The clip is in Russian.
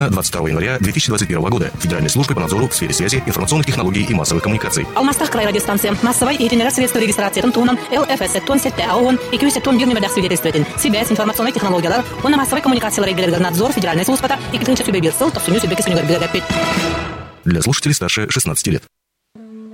22 января 2021 года Федеральной службой по надзору в сфере связи, информационных технологий и массовых коммуникаций. Алмастах крайрадиостанция. Массовой и средства регистрации тоннан ЛФС тонсетте АОН и кюсеттон бирнемедах свидетельствует. Связь, информационные технологии, он массовой коммуникации надзор Федеральной службы и клинча сюбебирсел, то сумю себе кисуню. Для слушателей старше 16 лет.